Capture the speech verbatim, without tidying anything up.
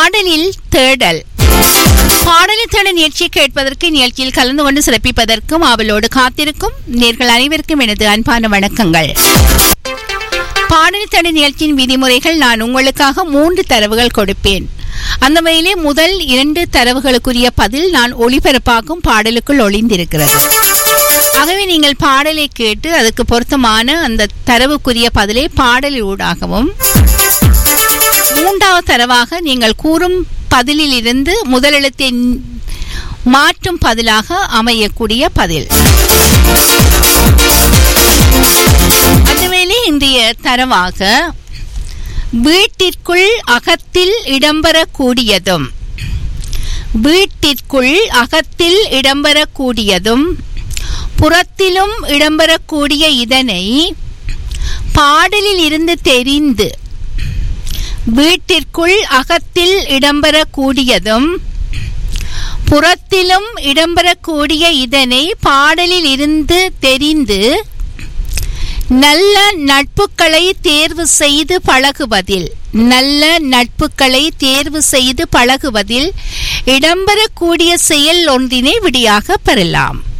பாடலில் தேடல். பாடலில் தேடல் நிகழ்ச்சியை கேட்பதற்கு நிகழ்ச்சியில் கலந்து கொண்டு சிறப்பிப்பதற்கும் அவளோடு காத்திருக்கும் நேர்கள் அனைவருக்கும் எனது அன்பான வணக்கங்கள். பாடலில் தேடல் நிகழ்ச்சியின் விதிமுறைகள்: நான் உங்களுக்காக மூன்று தரவுகள் கொடுப்பேன். அந்த வகையிலே முதல் இரண்டு தரவுகளுக்குரிய பதில் நான் ஒளிபரப்பாக்கும் பாடலுக்குள் ஒளிந்திருக்கிறது. ஆகவே நீங்கள் பாடலை கேட்டு அதுக்கு பொருத்தமான அந்த தரவுக்குரிய பதிலை பாடலில் ஊடாகவும், மூன்றாவது தரவாக நீங்கள் கூறும் பதிலில் இருந்து முதலெழுத்தை மாற்றும் பதிலாக அமையக்கூடிய பதில். அதுவேளை இன்றைய தரவாக வீட்டிற்குள் அகத்தில் இடம்பெறக்கூடியதும் வீட்டிற்குள் அகத்தில் இடம்பெறக்கூடியதும் புறத்திலும் இடம்பெறக்கூடிய இதனை பாடலில் இருந்து தெரிந்து வீட்டிற்குள் அகத்தில் இடம்பெறக்கூடியதும் புறத்திலும் இடம்பெறக்கூடிய இதனை பாடலில் இருந்து தெரிந்து நல்ல நட்புகளை தேர்வு செய்து பழகுவதில் நல்ல நட்புகளை தேர்வு செய்து பழகுவதில் இடம்பெறக்கூடிய செயல் ஒன்றினை விடியாக பெறலாம்.